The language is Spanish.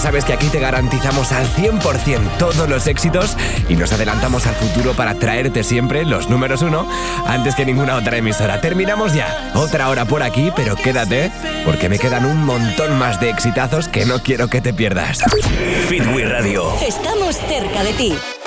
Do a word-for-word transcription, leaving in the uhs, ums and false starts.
sabes que aquí te garantizamos al cien por ciento todos los éxitos y nos adelantamos al futuro para traerte siempre los números uno antes que ninguna otra emisora. Terminamos ya. Otra hora por aquí, pero quédate porque me quedan un montón más de exitazos que no quiero que te pierdas. Hit Wii Radio. Estamos cerca de ti.